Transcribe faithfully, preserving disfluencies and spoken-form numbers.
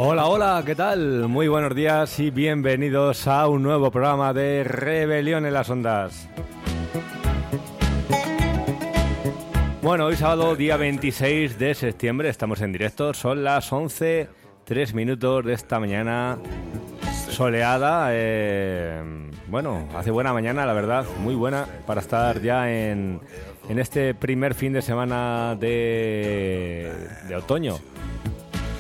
Hola, hola, ¿qué tal? Muy buenos días y bienvenidos a un nuevo programa de Rebelión en las Ondas. Bueno, hoy sábado, día veintiséis de septiembre, estamos en directo, son las once, tres minutos de esta mañana soleada. Eh, bueno, hace buena mañana, la verdad, muy buena para estar ya en, en este primer fin de semana de, de otoño.